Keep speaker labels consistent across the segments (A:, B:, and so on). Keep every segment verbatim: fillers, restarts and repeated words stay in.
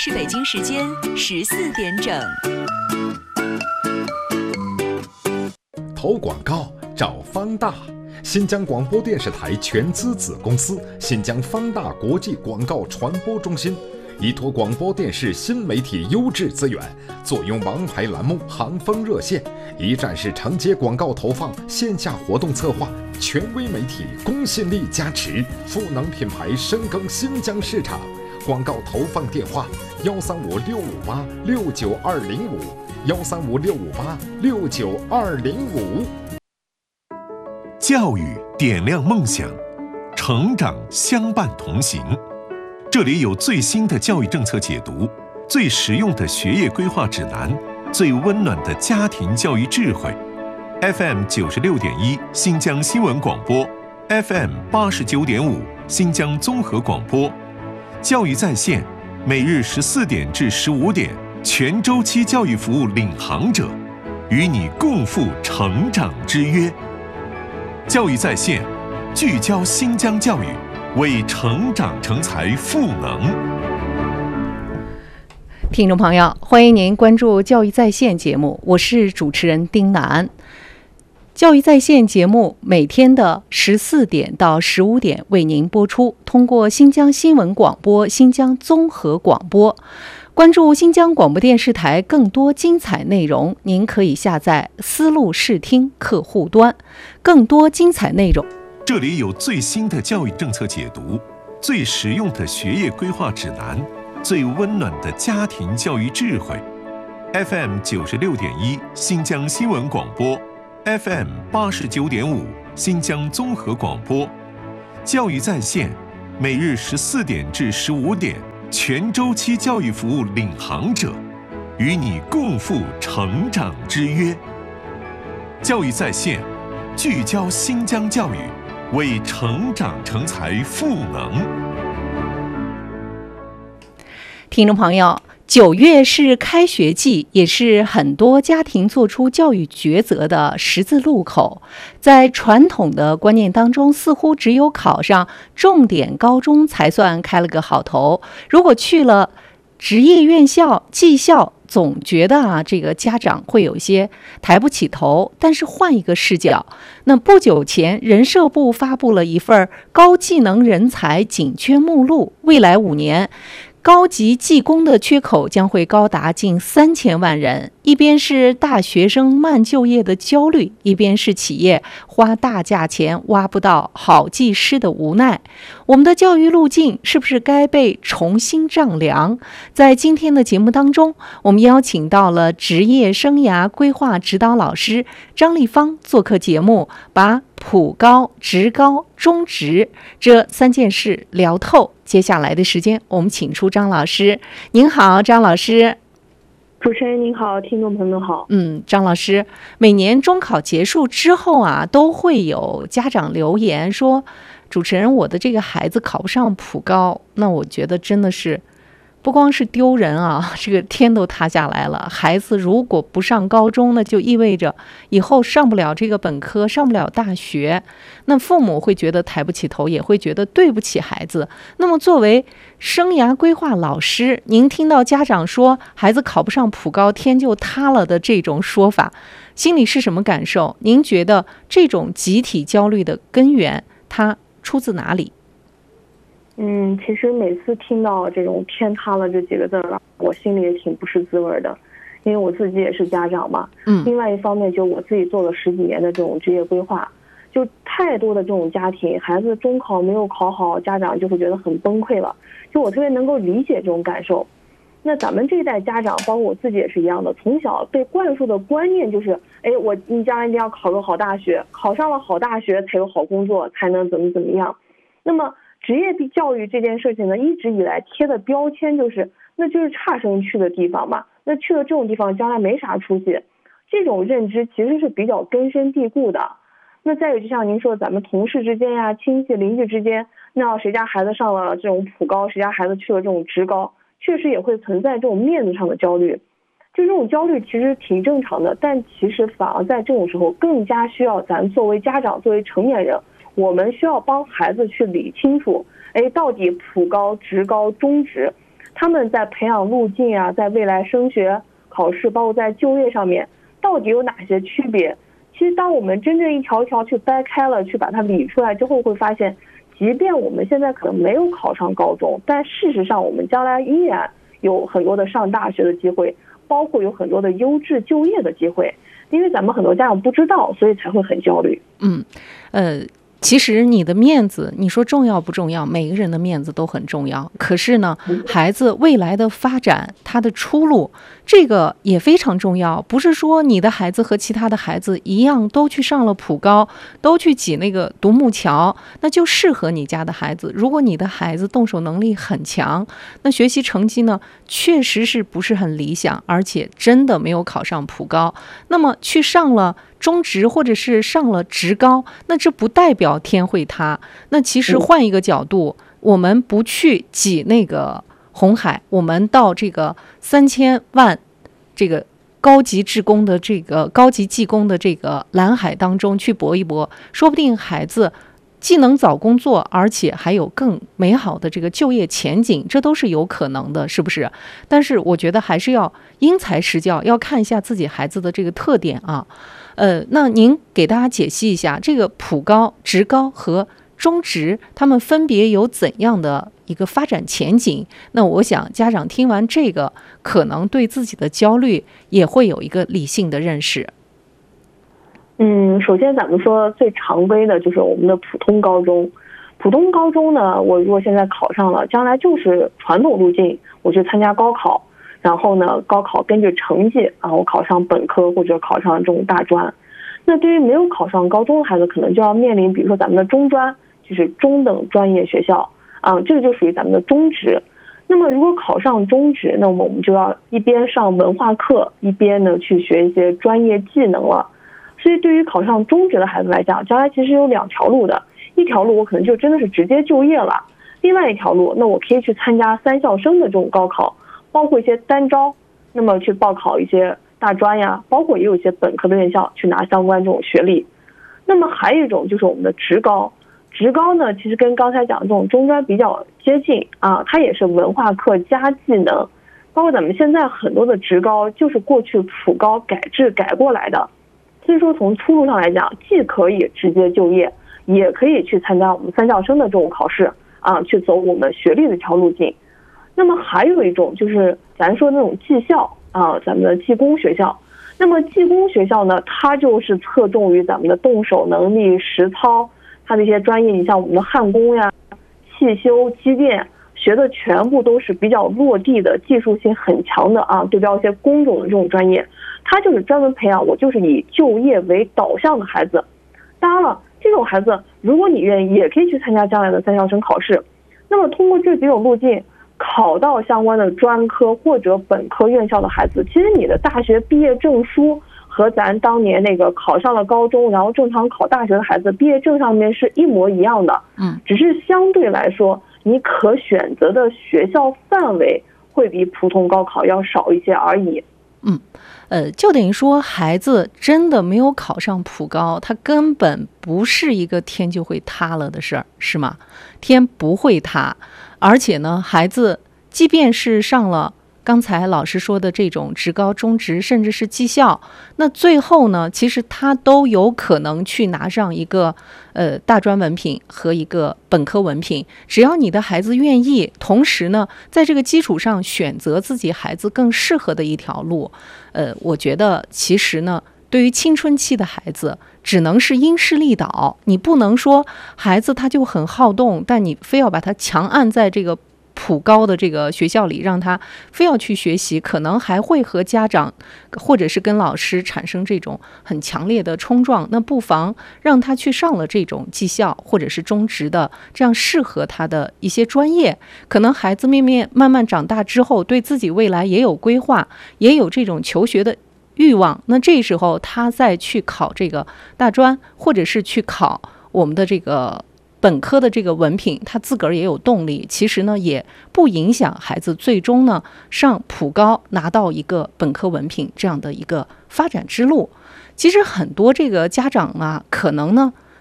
A: 是北京时间十四点整。
B: 投广告找方大，新疆广播电视台全资子公司新疆方大国际广告传播中心，依托广播电视新媒体优质资源，坐拥王牌栏目行风热线，一站式承接广告投放、线下活动策划，权威媒体公信力加持，赋能品牌深耕新疆市场。广告投放电话：幺三五六五八六九二零五，幺三五六五八六九二零五。
C: 教育点亮梦想，成长相伴同行。这里有最新的教育政策解读，最实用的学业规划指南，最温暖的家庭教育智慧。F M 九十六点一新疆新闻广播 ，F M 八十九点五新疆综合广播。教育在线，每日十四点至十五点，全周期教育服务领航者，与你共赴成长之约。教育在线，聚焦新疆教育，为成长成才赋能。
D: 听众朋友，欢迎您关注教育在线节目，我是主持人丁楠。教育在线节目每天的十四点到十五点为您播出，通过新疆新闻广播、新疆综合广播。关注新疆广播电视台更多精彩内容，您可以下载思路视听客户端。更多精彩内容，
C: 这里有最新的教育政策解读，最实用的学业规划指南，最温暖的家庭教育智慧。F M 九十六点一新疆新闻广播。F M 八十九点五新疆综合广播，教育在线，每日十四点至十五点，全周期教育服务领航者，与你共赴成长之约。教育在线，聚焦新疆教育，为成长成才赋能。
D: 听众朋友，九月是开学季，也是很多家庭做出教育抉择的十字路口。在传统的观念当中，似乎只有考上重点高中才算开了个好头。如果去了职业院校、技校，总觉得啊，这个家长会有一些抬不起头。但是换一个视角，那不久前人社部发布了一份高技能人才紧缺目录，未来五年高级技工的缺口将会高达近三千万人。一边是大学生慢就业的焦虑，一边是企业花大价钱挖不到好技师的无奈。我们的教育路径是不是该被重新丈量？在今天的节目当中，我们邀请到了职业生涯规划指导老师张丽芳做客节目，把普高、职高、中职这三件事聊透。接下来的时间，我们请出张老师。您好，张老师。
E: 主持人您好，听众朋友们好。
D: 嗯，张老师，每年中考结束之后啊，都会有家长留言说，主持人，我的这个孩子考不上普高，那我觉得真的是不光是丢人啊，这个天都塌下来了。孩子如果不上高中，那就意味着以后上不了这个本科，上不了大学。那父母会觉得抬不起头，也会觉得对不起孩子。那么作为生涯规划老师，您听到家长说孩子考不上普高，天就塌了的这种说法，心里是什么感受？您觉得这种集体焦虑的根源，它出自哪里？
E: 嗯，其实每次听到这种天塌了这几个字儿，我心里也挺不是滋味的，因为我自己也是家长嘛。嗯。另外一方面，就我自己做了十几年的这种职业规划，就太多的这种家庭，孩子中考没有考好，家长就会觉得很崩溃了。就我特别能够理解这种感受。那咱们这一代家长，包括我自己也是一样的，从小被灌输的观念就是，哎，我你将来一定要考个好大学，考上了好大学才有好工作，才能怎么怎么样。那么职业教育这件事情呢，一直以来贴的标签就是，那就是差生去的地方嘛，那去了这种地方将来没啥出息，这种认知其实是比较根深蒂固的。那再有就像您说，咱们同事之间呀、亲戚邻居之间，那谁家孩子上了这种普高，谁家孩子去了这种职高，确实也会存在这种面子上的焦虑。就这种焦虑其实挺正常的，但其实反而在这种时候更加需要咱作为家长、作为成年人，我们需要帮孩子去理清楚，哎，到底普高、职高、中职他们在培养路径啊，在未来升学、考试，包括在就业上面，到底有哪些区别？其实，当我们真正一条条去掰开了，去把它理出来之后，会发现，即便我们现在可能没有考上高中，但事实上，我们将来依然有很多的上大学的机会，包括有很多的优质就业的机会。因为咱们很多家长不知道，所以才会很焦虑。
D: 嗯，呃。其实你的面子，你说重要不重要？每个人的面子都很重要。可是呢，孩子未来的发展，他的出路，这个也非常重要。不是说你的孩子和其他的孩子一样，都去上了普高，都去挤那个独木桥，那就适合你家的孩子。如果你的孩子动手能力很强，那学习成绩呢，确实是不是很理想，而且真的没有考上普高，那么去上了中职或者是上了职高，那这不代表天会塌。那其实换一个角度，我们不去挤那个红海，我们到这个三千万这个高级职工的这个高级技工的这个蓝海当中去搏一搏，说不定孩子既能找工作，而且还有更美好的这个就业前景，这都是有可能的，是不是？但是我觉得还是要因材施教，要看一下自己孩子的这个特点啊。呃，那您给大家解析一下这个普高、职高和中职，他们分别有怎样的一个发展前景？那我想家长听完这个，可能对自己的焦虑也会有一个理性的认识。
E: 嗯，首先咱们说最常规的就是我们的普通高中。普通高中呢，我如果现在考上了，将来就是传统路径，我去参加高考。然后呢，高考根据成绩，然后考上本科或者考上这种大专。那对于没有考上高中的孩子，可能就要面临，比如说咱们的中专，就是中等专业学校啊，这个就属于咱们的中职。那么如果考上中职，那么我们就要一边上文化课，一边呢去学一些专业技能了。所以对于考上中职的孩子来讲，将来其实有两条路的，一条路我可能就真的是直接就业了，另外一条路，那我可以去参加三校生的这种高考。包括一些单招，那么去报考一些大专呀，包括也有一些本科的院校去拿相关这种学历。那么还有一种就是我们的职高，职高呢其实跟刚才讲的这种中专比较接近啊，它也是文化课加技能，包括咱们现在很多的职高就是过去普高改制改过来的。所以说从出路上来讲，既可以直接就业，也可以去参加我们三校生的这种考试啊，去走我们学历的这条路径。那么还有一种就是咱说那种技校啊，咱们的技工学校。那么技工学校呢，它就是侧重于咱们的动手能力、实操，它的一些专业，你像我们的焊工呀、汽修、机电，学的全部都是比较落地的、技术性很强的啊，对标一些工种的这种专业。它就是专门培养我就是以就业为导向的孩子。当然了，这种孩子如果你愿意，也可以去参加将来的三校生考试。那么通过这几种路径考到相关的专科或者本科院校的孩子，其实你的大学毕业证书和咱当年那个考上了高中然后正常考大学的孩子毕业证上面是一模一样的，嗯，只是相对来说你可选择的学校范围会比普通高考要少一些而已。
D: 嗯，呃，就等于说孩子真的没有考上普高，他根本不是一个天就会塌了的事儿，是吗？天不会塌。而且呢，孩子即便是上了刚才老师说的这种职高、中职，甚至是技校，那最后呢，其实他都有可能去拿上一个呃大专文凭和一个本科文凭。只要你的孩子愿意，同时呢，在这个基础上选择自己孩子更适合的一条路，呃，我觉得其实呢，对于青春期的孩子，只能是因势利导。你不能说孩子他就很好动，但你非要把他强按在这个普高的这个学校里，让他非要去学习，可能还会和家长或者是跟老师产生这种很强烈的冲撞。那不妨让他去上了这种技校或者是中职的，这样适合他的一些专业。可能孩子慢慢慢慢长大之后，对自己未来也有规划，也有这种求学的欲望，那这时候他再去考这个大专，或者是去考我们的这个本科的这个文凭，他自个儿也有动力。其实呢，也不影响孩子最终呢上普高拿到一个本科文凭这样的一个发展之路。其实很多这个家长啊，可能呢，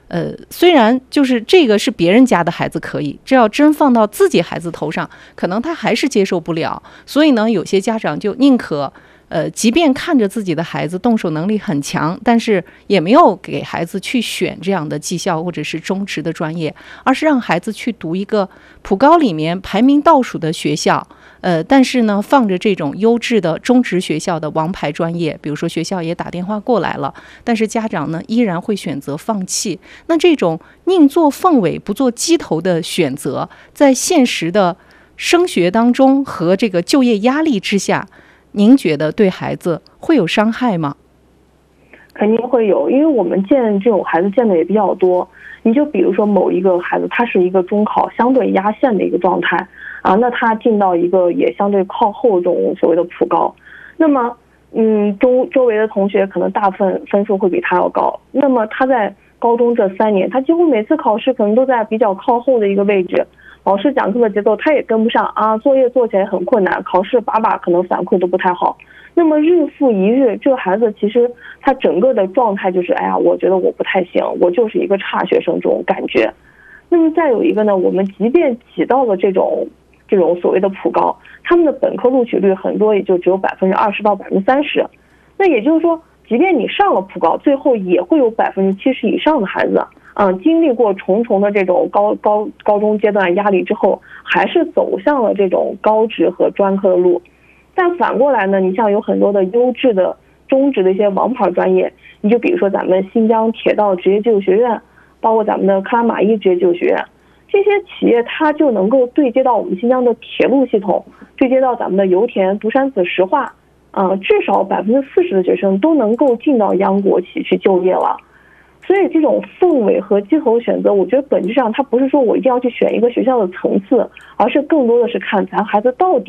D: 呃，虽然就是这个是别人家的孩子可以，这要真放到自己孩子头上，可能他还是接受不了。所以呢，有些家长就宁可，呃，即便看着自己的孩子动手能力很强，但是也没有给孩子去选这样的技校或者是中职的专业，而是让孩子去读一个普高里面排名倒数的学校。呃，但是呢，放着这种优质的中职学校的王牌专业，比如说学校也打电话过来了，但是家长呢依然会选择放弃。那这种宁做凤尾不做鸡头的选择，在现实的升学当中和这个就业压力之下，您觉得对孩子会有伤害吗？
E: 肯定会有，因为我们见这种孩子见的也比较多。你就比如说某一个孩子，他是一个中考相对压线的一个状态啊，那他进到一个也相对靠后这种所谓的普高，那么嗯，周周围的同学可能大部分分数会比他要高，那么他在高中这三年，他几乎每次考试可能都在比较靠后的一个位置，老师讲课的节奏他也跟不上啊，作业做起来很困难，考试把把可能反馈都不太好。那么日复一日，这个孩子其实他整个的状态就是，哎呀，我觉得我不太行，我就是一个差学生这种感觉。那么再有一个呢，我们即便挤到了这种这种所谓的普高，他们的本科录取率很多也就只有百分之二十到百分之三十。那也就是说，即便你上了普高，最后也会有百分之七十以上的孩子，嗯，经历过重重的这种高高高中阶段压力之后，还是走向了这种高职和专科的路。但反过来呢，你像有很多的优质的中职的一些王牌专业，你就比如说咱们新疆铁道职业技术学院，包括咱们的克拉玛依职业技术学院，这些企业它就能够对接到我们新疆的铁路系统，对接到咱们的油田、独山子、石化，呃，至少百分之四十的学生都能够进到央国企去就业了。所以这种凤尾和鸡头选择，我觉得本质上它不是说我一定要去选一个学校的层次，而是更多的是看咱孩子到底